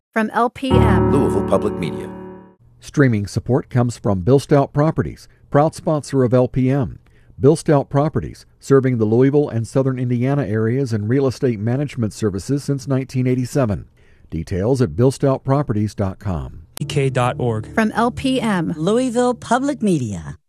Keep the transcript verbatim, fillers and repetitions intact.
From L P M, Louisville Public Media. Streaming support comes from Bill Stout Properties, proud sponsor of L P M. Bill Stout Properties, serving the Louisville and southern Indiana areas in real estate management services since nineteen eighty-seven. Details at bill stout properties dot com. E K dot org. From L P M, Louisville Public Media.